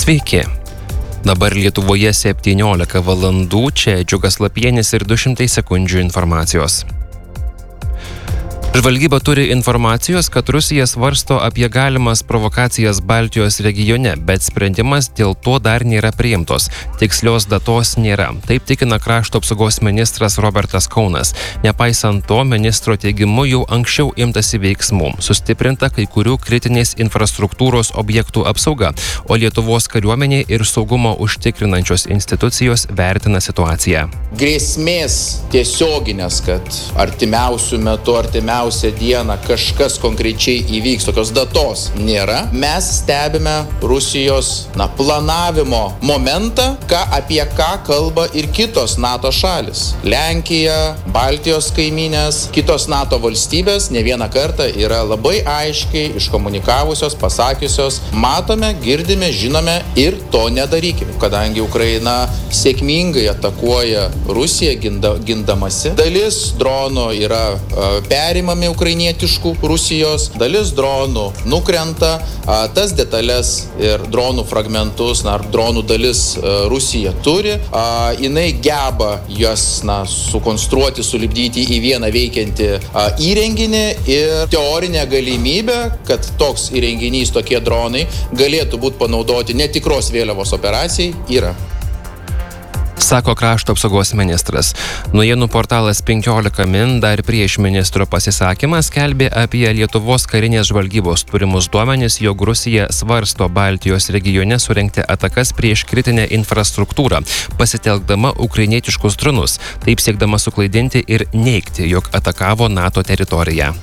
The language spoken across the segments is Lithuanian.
Sveiki. Dabar Lietuvoje 17 valandų, čia Džiugas Lapienis ir 200 sekundžių informacijos. Žvalgyba turi informacijos, kad Rusija svarsto apie galimas provokacijas Baltijos regione, bet sprendimas dėl to dar nėra priimtos. Tikslios datos nėra. Taip tikina krašto apsaugos ministras Robertas Kaunas. Nepaisant to, ministro teigimu jau anksčiau imtasi veiksmų. Sustiprinta kai kurių kritinės infrastruktūros objektų apsauga, o Lietuvos kariuomenė ir saugumo užtikrinančios institucijos vertina situaciją. Grėsmės tiesioginės, kad artimiausių dieną kažkas konkrečiai įvyks, tokios datos nėra. Mes stebime Rusijos planavimo momentą, apie ką kalba ir kitos NATO šalis. Lenkija, Baltijos kaimynės, kitos NATO valstybės ne vieną kartą yra labai aiškiai iškomunikavusios, pasakiusios, matome, girdime, žinome ir to nedarykime. Kadangi Ukraina sėkmingai atakuoja Rusiją gindamasi, dalis dronų yra perimami ukrainietiškų Rusijos, dalis dronų nukrenta, tas detalės ir dronų fragmentus, dronų dalis Rusija turi, jinai geba jas sukonstruoti, sulipdyti į vieną veikiantį įrenginį ir teorinė galimybė, kad toks įrenginys, tokie dronai galėtų būti panaudoti netikros vėliavos operacijai, yra. Sako krašto apsaugos ministras. Naujienų portalas 15 min dar prieš ministro pasisakymą skelbė apie Lietuvos karinės žvalgybos turimus duomenis, jog Rusija svarsto Baltijos regione surengti atakas prieš kritinę infrastruktūrą, pasitelkdama ukrainietiškus dronus, taip siekdama suklaidinti ir neigti, jog atakavo NATO teritoriją.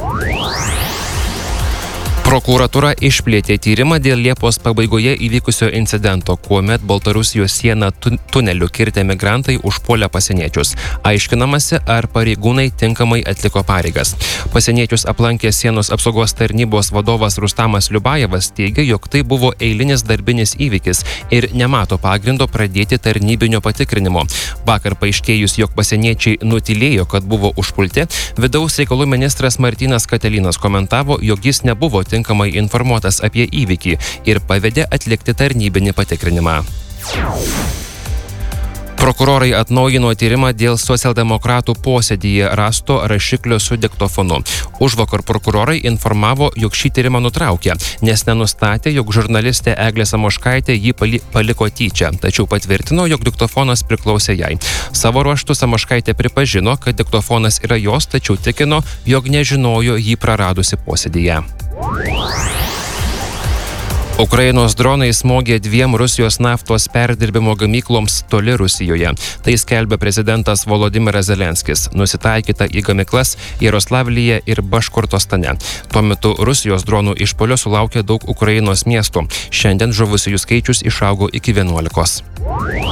Prokuratūra išplėtė tyrimą dėl Liepos pabaigoje įvykusio incidento, kuomet Baltarusijos sieną tuneliu kirtę migrantai užpuolė pasieniečius. Aiškinamasi, ar pareigūnai tinkamai atliko pareigas. Pasieniečius aplankė sienos apsaugos tarnybos vadovas Rustamas Liubajevas teigia, jog tai buvo eilinis darbinis įvykis ir nemato pagrindo pradėti tarnybinio patikrinimo. Vakar paaiškėjus, jog pasieniečiai nutylėjo, kad buvo užpulti, vidaus reikalų ministras Martynas Katelinas komentavo, jog jis nebuvo tinkamai informuotas apie įvykį ir pavedė atlikti tarnybinį patikrinimą. Prokurorai atnaujino tyrimą dėl socialdemokratų posėdyje rasto rašiklio su diktofonu. Užvakar prokurorai informavo, jog šį tyrimą nutraukė, nes nenustatė, jog žurnalistė Eglė Samoškaitė jį paliko tyčia, tačiau patvirtino, jog diktofonas priklausė jai. Savo ruožtu Samoškaitė pripažino, kad diktofonas yra jos, tačiau tikino, jog nežinojo jį praradusi posėdyje. Ukrainos dronai smogė 2 Rusijos naftos perdirbimo gamykloms toli Rusijoje. Tai skelbia prezidentas Volodymyras Zelenskis. Nusitaikyta į gamyklas Jaroslavlyje ir Baškortostane. Tuo metu Rusijos dronų išpuolio sulaukė daug Ukrainos miestų. Šiandien žuvusiųjų skaičius išaugo iki 11.